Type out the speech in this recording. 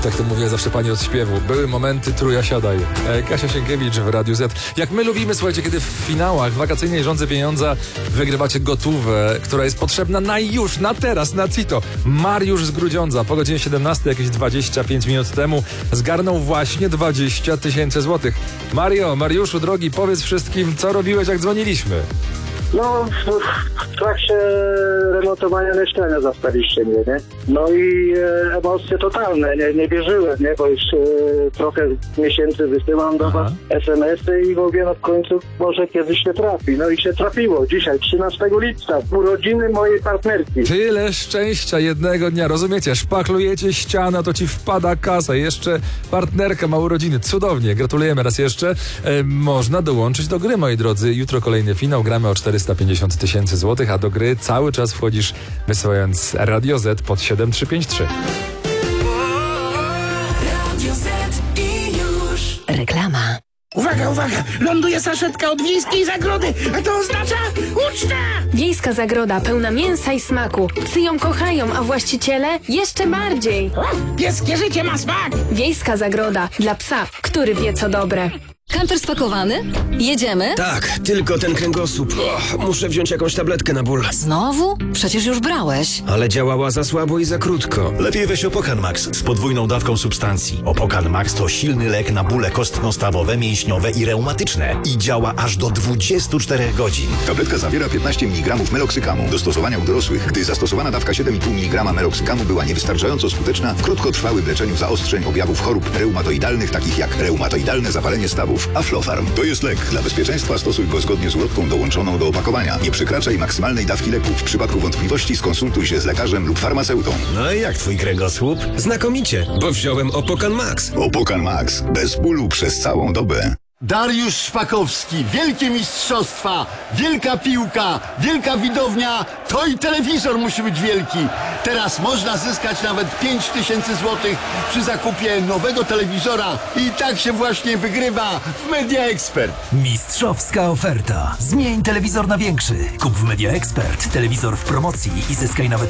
Tak to mówię zawsze pani od śpiewu. Były momenty truja siadaj. Kasia Sienkiewicz w Radiu Z. Jak my lubimy, słuchajcie, kiedy w finałach wakacyjnej Rządzy Pieniądza wygrywacie gotówę, która jest potrzebna na już, na teraz, na Cito. Mariusz z Grudziądza po godzinie 17, jakieś 25 minut temu, zgarnął właśnie 20 000 złotych. Mariuszu drogi, powiedz wszystkim, co robiłeś, jak dzwoniliśmy. No, w trakcie remontowania mieszkania zastaliście mnie, nie? No i emocje totalne, nie wierzyłem, nie? Bo już trochę miesięcy wysyłam do was SMS-y i mówię, no w końcu może kiedyś się trafi. No i się trafiło. Dzisiaj, 13 lipca, urodziny mojej partnerki. Tyle szczęścia jednego dnia, rozumiecie? Szpachlujecie ścianę, to ci wpada kasa. Jeszcze partnerka ma urodziny. Cudownie, gratulujemy raz jeszcze. Można dołączyć do gry, moi drodzy. Jutro kolejny finał, gramy o 450 000 złotych, a do gry cały czas wchodzisz wysyłając Radio Z pod 7353. Radio Z i już. Reklama. Uwaga, uwaga! Ląduje saszetka od Wiejskiej Zagrody, a to oznacza uczta! Wiejska Zagroda pełna mięsa i smaku. Psy ją kochają, a właściciele jeszcze bardziej. Pieskie życie ma smak! Wiejska Zagroda dla psa, który wie co dobre. Kamper spakowany? Jedziemy? Tak, tylko ten kręgosłup. Muszę wziąć jakąś tabletkę na ból. Znowu? Przecież już brałeś. Ale działała za słabo i za krótko. Lepiej weź Opokan Max z podwójną dawką substancji. Opokan Max to silny lek na bóle kostno-stawowe, mięśniowe i reumatyczne i działa aż do 24 godzin. Tabletka zawiera 15 mg meloksykamu. Do stosowania u dorosłych, gdy zastosowana dawka 7,5 mg meloksykamu była niewystarczająco skuteczna w krótkotrwałym leczeniu zaostrzeń objawów chorób reumatoidalnych, takich jak reumatoidalne zapalenie stawów. Aflofarm to jest lek. Dla bezpieczeństwa stosuj go zgodnie z ulotką dołączoną do opakowania. Nie przekraczaj maksymalnej dawki leku. W przypadku wątpliwości skonsultuj się z lekarzem lub farmaceutą. No i jak twój kręgosłup? Znakomicie, bo wziąłem Opokan Max. Opokan Max. Bez bólu przez całą dobę. Dariusz Szpakowski, wielkie mistrzostwa, wielka piłka, wielka widownia, to i telewizor musi być wielki. Teraz można zyskać nawet 5000 złotych przy zakupie nowego telewizora i tak się właśnie wygrywa w Media Expert. Mistrzowska oferta. Zmień telewizor na większy. Kup w Media Expert telewizor w promocji i zyskaj nawet